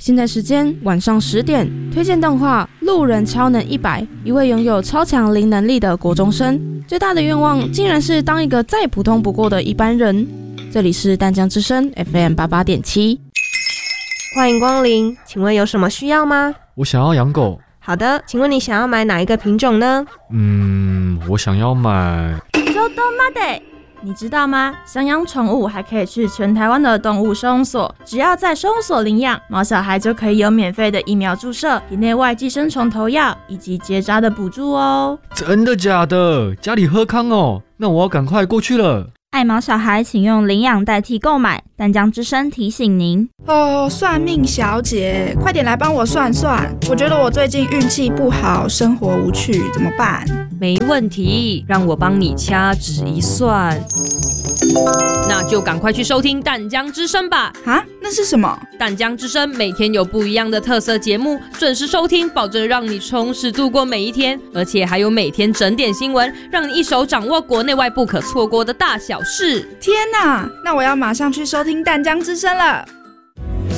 现在时间晚上10点，推荐动画《路人超能100》，一位拥有超强灵能力的国中生，最大的愿望竟然是当一个再普通不过的一般人。这里是淡江之声 FM88.7， 欢迎光临，请问有什么需要吗？ 我想要养狗。 好的，请问你想要买哪一个品种呢？ 我想要买。 你知道吗？想养宠物还可以去全台湾的动物收容所，只要在收容所领养，毛小孩就可以有免费的疫苗注射、体内外寄生虫投药以及结扎的补助哦。 真的假的？家里喝康哦，那我要赶快过去了。 爱毛小孩请用领养代替购买，淡江之声提醒您。 算命小姐，快点来帮我算算，我觉得我最近运气不好，生活无趣，怎么办？ 没问题，让我帮你掐指一算。那就赶快去收听淡江之声吧。 啊，那是什么？ 淡江之声每天有不一样的特色节目，准时收听，保证让你充实度过每一天，而且还有每天整点新闻，让你一手掌握国内外不可错过的大小事。 天哪，那我要马上去收听淡江之声了。